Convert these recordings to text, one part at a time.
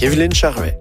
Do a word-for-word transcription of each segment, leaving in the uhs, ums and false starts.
avec Evelyne Charvet.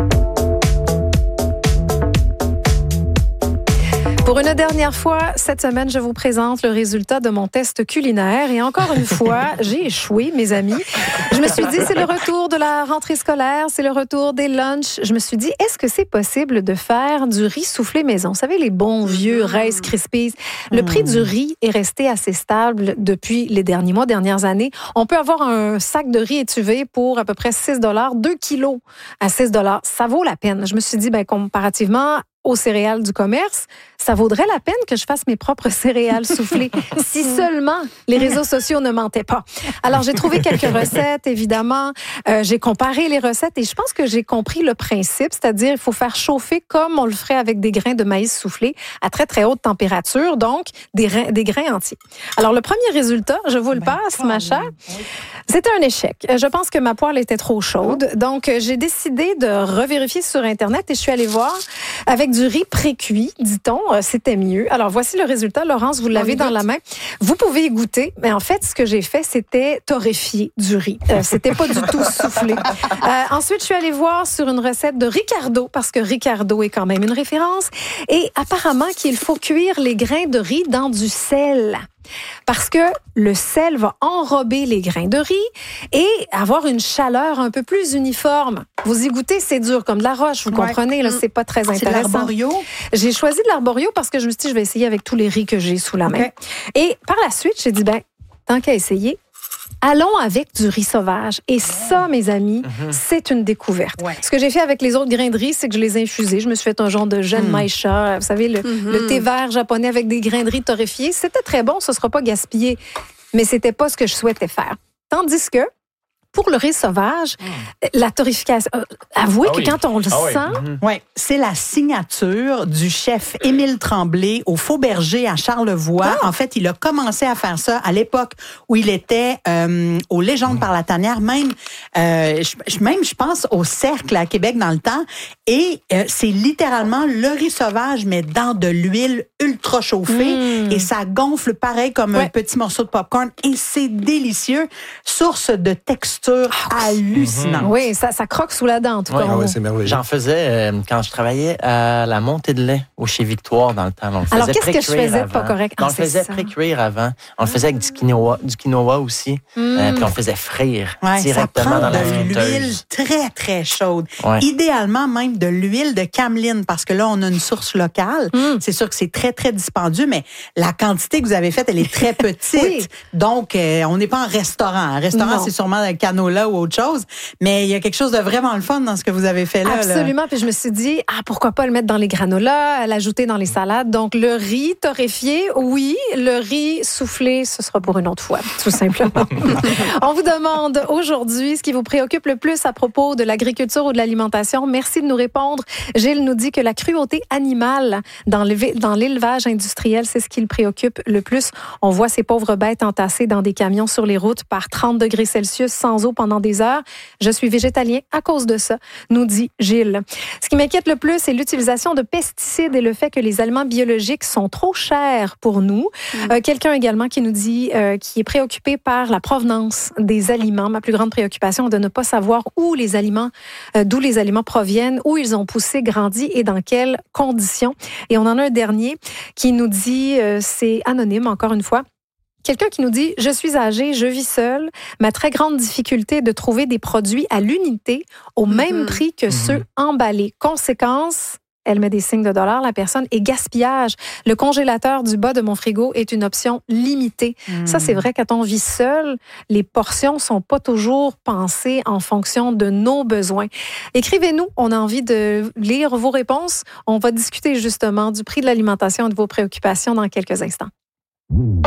Pour une dernière fois, cette semaine, je vous présente le résultat de mon test culinaire. Et encore une fois, j'ai échoué, mes amis. Je me suis dit, c'est le retour de la rentrée scolaire, c'est le retour des lunchs. Je me suis dit, est-ce que c'est possible de faire du riz soufflé maison? Vous savez, les bons vieux Rice Krispies. Le prix du riz est resté assez stable depuis les derniers mois, dernières années. On peut avoir un sac de riz étuvé pour à peu près six dollars, deux kilos à six dollars. Ça vaut la peine. Je me suis dit, ben, comparativement aux céréales du commerce, ça vaudrait la peine que je fasse mes propres céréales soufflées, si seulement les réseaux sociaux ne mentaient pas. Alors, j'ai trouvé quelques recettes, évidemment. Euh, j'ai comparé les recettes et je pense que j'ai compris le principe, c'est-à-dire il faut faire chauffer comme on le ferait avec des grains de maïs soufflés à très, très haute température, donc des, reins, des grains entiers. Alors, le premier résultat, je vous le passe, ma chère, c'était un échec. Je pense que ma poêle était trop chaude, donc j'ai décidé de revérifier sur Internet et je suis allée voir avec du riz pré-cuit, dit-on, c'était mieux. Alors, voici le résultat. Laurence, vous l'avez dans la main. Vous pouvez y goûter. Mais en fait, ce que j'ai fait, c'était torréfier du riz. Euh, c'était pas du tout soufflé. Euh, ensuite, je suis allée voir sur une recette de Ricardo, parce que Ricardo est quand même une référence. Et apparemment qu'il faut cuire les grains de riz dans du sel. Parce que le sel va enrober les grains de riz et avoir une chaleur un peu plus uniforme. Vous y goûtez, c'est dur comme de la roche, vous ouais. comprenez, là, c'est pas très intéressant. C'est de l'arborio? J'ai choisi de l'arborio parce que je me suis dit, je vais essayer avec tous les riz que j'ai sous la main. Okay. Et par la suite, j'ai dit, ben, tant qu'à essayer, allons avec du riz sauvage. Et ça, mes amis, mm-hmm. c'est une découverte. Ouais. Ce que j'ai fait avec les autres grains de riz, c'est que je les ai infusés. Je me suis fait un genre de genmaisha, mm. vous savez, le, mm-hmm. le thé vert japonais avec des grains de riz torréfiés. C'était très bon, ce ne sera pas gaspillé, mais c'était pas ce que je souhaitais faire. Tandis que, pour le riz sauvage, mmh. la torréfication, euh, avouez ah que oui. quand on le ah sent... Oui, mmh. ouais, c'est la signature du chef Émile Tremblay au Fauberger à Charlevoix. Ah. En fait, il a commencé à faire ça à l'époque où il était euh, aux Légendes mmh. par la tanière, même, euh, je, même, je pense, au Cercle à Québec dans le temps. Et euh, c'est littéralement le riz sauvage, mais dans de l'huile ultra chauffée. Mmh. Et ça gonfle pareil comme ouais. un petit morceau de popcorn. Et c'est délicieux. Source de texture hallucinante. Mm-hmm. Oui, ça, ça croque sous la dent, en tout cas. Oui, oui, c'est merveilleux. J'en faisais euh, quand je travaillais à la montée de lait au chez Victoire dans le temps. On le Alors, qu'est-ce que je faisais de pas correct? Ah, on le faisait ça. pré-cuire avant. On le faisait avec du quinoa, du quinoa aussi. Mm. Euh, puis on le faisait frire ouais, directement dans la friteuse. De l'huile très, très chaude. Ouais. Idéalement, même de l'huile de cameline, parce que là, on a une source locale. Mm. C'est sûr que c'est très, très dispendieux, mais la quantité que vous avez faite, elle est très petite. Oui. Donc, euh, on n'est pas en restaurant. Un restaurant, non. c'est sûrement un canola ou autre chose, mais il y a quelque chose de vraiment le fun dans ce que vous avez fait là. Absolument, là. Puis je me suis dit, ah, pourquoi pas le mettre dans les granolas, l'ajouter dans les salades. Donc, le riz torréfié, oui. Le riz soufflé, ce sera pour une autre fois, tout simplement. On vous demande aujourd'hui ce qui vous préoccupe le plus à propos de l'agriculture ou de l'alimentation. Merci de nous répondre. Gilles nous dit que la cruauté animale dans l'élevage industriel, c'est ce qui le préoccupe le plus. On voit ces pauvres bêtes entassées dans des camions sur les routes par trente degrés Celsius sans eau pendant des heures. Je suis végétalien à cause de ça, nous dit Gilles. Ce qui m'inquiète le plus, c'est l'utilisation de pesticides et le fait que les aliments biologiques sont trop chers pour nous. Mmh. Euh, quelqu'un également qui nous dit euh, qui est préoccupé par la provenance des aliments. Ma plus grande préoccupation est de ne pas savoir où les aliments, euh, d'où les aliments proviennent, où ils ont poussé, grandi et dans quelles conditions. Et on en a un dernier qui nous dit, euh, c'est anonyme encore une fois, quelqu'un qui nous dit « Je suis âgé, je vis seul. Ma très grande difficulté est de trouver des produits à l'unité au mm-hmm. même prix que mm-hmm. ceux emballés. Conséquence, elle met des signes de dollars, la personne, et gaspillage. Le congélateur du bas de mon frigo est une option limitée. Mm. Ça, c'est vrai, quand on vit seul, les portions sont pas toujours pensées en fonction de nos besoins. Écrivez-nous, on a envie de lire vos réponses. On va discuter justement du prix de l'alimentation et de vos préoccupations dans quelques instants.